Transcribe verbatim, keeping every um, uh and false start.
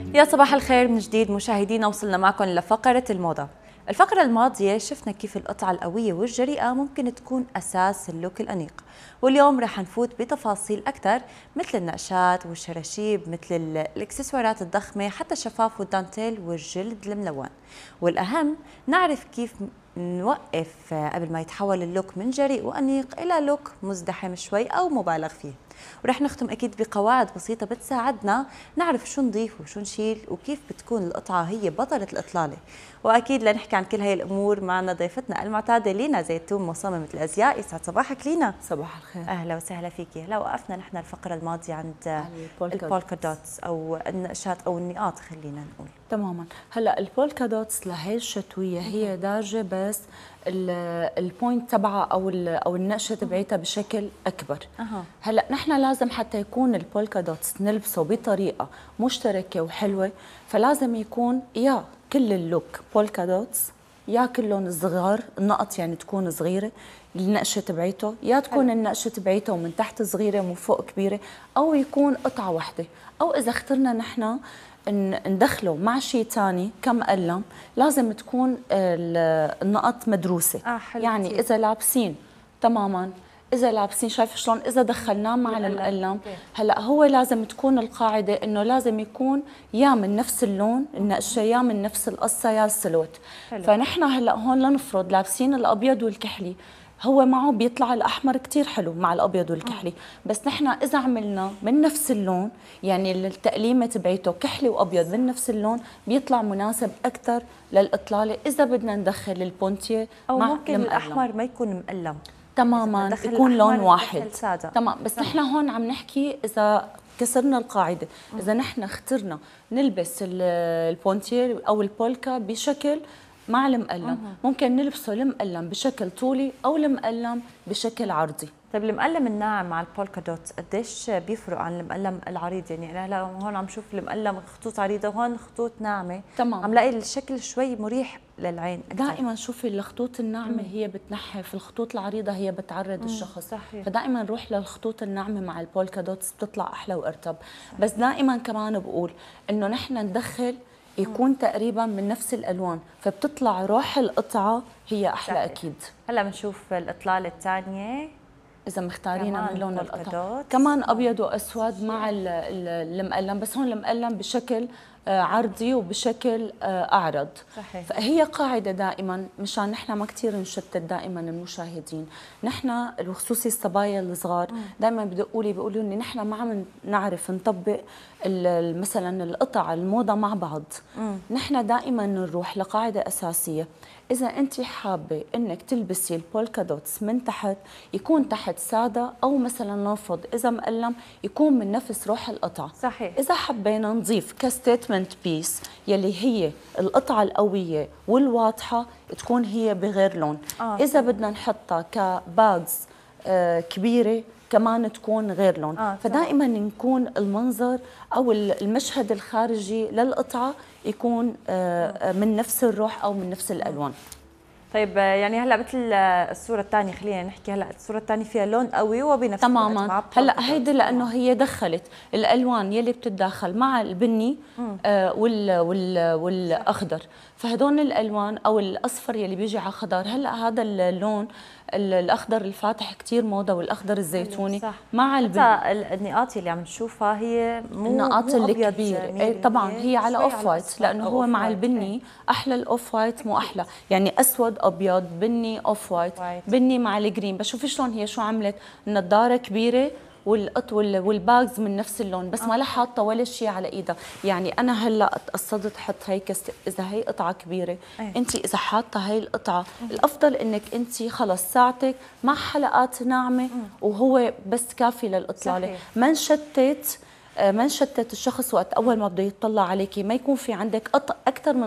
يا صباح الخير من جديد مشاهدينا، وصلنا معكم لفقرة الموضة. الفقرة الماضية شفنا كيف القطعة القوية والجريئة ممكن تكون أساس اللوك الأنيق، واليوم رح نفوت بتفاصيل أكثر مثل النقشات والشراشيب، مثل الإكسسوارات الضخمة، حتى الشفاف والدانتيل والجلد الملون. والأهم نعرف كيف نوقف قبل ما يتحول اللوك من جريء وأنيق إلى لوك مزدحم شوي أو مبالغ فيه. ورح نختم أكيد بقواعد بسيطة بتساعدنا نعرف شو نضيف وشو نشيل، وكيف بتكون القطعة هي بطلة الإطلالة. وأكيد لنحكي عن كل هاي الأمور معنا ضيفتنا المعتادة لينا زيتون، مصممة الأزياء. يسعد صباحك لينا. صباح الخير. أهلا وسهلا فيكي. هلا وقفنا نحن الفقرة الماضية عند البولكا دوتس أو النقشات أو النقاط، خلينا نقول. تماما. هلا البولكا دوتس لهي الشتوية هي دارجة، بس البوينت تبعها او او النقشه تبعتها بشكل اكبر. أه. هلا نحن لازم حتى يكون البولكا دوتس نلبسه بطريقه مشتركه وحلوه، فلازم يكون يا كل اللوك بولكا دوتس، يا كلهم صغار، النقط يعني تكون صغيره النقشه تبعته، يا تكون حلو. النقشه تبعته ومن تحت صغيره ومن فوق كبيره، او يكون قطعه واحده، او اذا اخترنا نحن ندخله مع شيء ثاني كمقلم لازم تكون النقط مدروسه. آه حلو. يعني كتير. اذا لابسين تماما، اذا لابسين شايف شلون اذا دخلناه مع المقلم، هلا هو لازم تكون القاعده انه لازم يكون يا من نفس اللون النقشه، يا من نفس القصه، يا السلوت. فنحن هلا هون لنفرض لابسين الابيض والكحلي، هو معه بيطلع الاحمر كثير حلو مع الابيض والكحلي، بس نحن اذا عملنا من نفس اللون، يعني التقليمه تبعته كحلي وابيض من نفس اللون، بيطلع مناسب اكثر للاطلاله. اذا بدنا ندخل البونتيه او مع ممكن المقلم. الاحمر ما يكون مقلم تماما، يكون لون واحد تمام. بس نحن هون عم نحكي اذا كسرنا القاعده، اذا نحن اخترنا نلبس البونتيه او البولكا بشكل مع المقلم، ممكن نلبسه المقلم بشكل طولي او المقلم بشكل عرضي. طيب المقلم الناعم مع البولكا دوت قديش بيفرق عن المقلم العريض؟ يعني انا هلا هون عم شوف المقلم خطوط عريضه وهون خطوط ناعمه، تمام، عم لاقي الشكل شوي مريح للعين أكثر. دائما شوفي الخطوط الناعمه هي بتنحف، الخطوط العريضه هي بتعرض الشخص. صحيح. فدائما نروح للخطوط الناعمه مع البولكا دوتس بتطلع احلى وارتب. بس دائما كمان بقول انه نحن ندخل يكون تقريبا من نفس الالوان، فبتطلع روح القطعه هي احلى. صحيح. اكيد. هلا بنشوف الاطلاله الثانيه اذا مختارين من لون القطعه كمان ابيض واسود مع المقلم، بس هون المقلم بشكل عرضي وبشكل اعرض. صحيح. فهي قاعده دائما مشان نحن ما كثير نشتت دائما المشاهدين، نحن وخصوصي الصبايا الصغار دائما بدقوا لي بيقولوا لي نحن ما عم نعرف نطبق مثلا القطع الموضه مع بعض. مم. نحن دائما نروح لقاعده اساسيه، اذا انت حابه انك تلبسي البولكا دوتس من تحت يكون تحت ساده، او مثلا نرفض اذا مقلم يكون من نفس روح القطعه. صحيح. اذا حبينا نضيف كستيتمنت بيس يلي هي القطعه القويه والواضحه تكون هي بغير لون. آه. اذا بدنا نحطها كباجز آه كبيره كمان تكون غير لون. آه. فدائما نكون المنظر او المشهد الخارجي للقطعه يكون آه من نفس الروح او من نفس الالوان. طيب يعني هلا مثل الصوره الثانيه، خلينا نحكي هلا الصوره الثانيه فيها لون قوي وبنفس تماما. هلا هيدي لانه هي دخلت الالوان يلي بتتداخل مع البني آه وال وال والاخضر، فهدول الالوان او الاصفر يلي بيجي على خضار. هلا هذا اللون الاخضر الفاتح كثير موضه، والاخضر الزيتوني صح. مع البني. حتى النقاط اللي عم نشوفها هي مو النقاط مو الكبيره. ايه طبعا هي على اوف وايت، لانه هو مع البني احلى الاوف وايت، مو احلى يعني اسود ابيض بني اوف وايت، بني مع الجرين. بشوف شلون هي شو عملت، النظاره كبيره والقط والباجز من نفس اللون، بس ما لها حاطه ولا شيء على ايدها. يعني انا هلا قصدت احط هي كست... اذا هي قطعه كبيره أيه. انت اذا حاطه هي القطعه مم. الافضل انك انت خلص ساعتك مع حلقات ناعمه مم. وهو بس كافي للاطلاله. صحيح. ما نشتت ما نشتت الشخص وقت اول ما بده يطلع عليكي، ما يكون في عندك اكثر من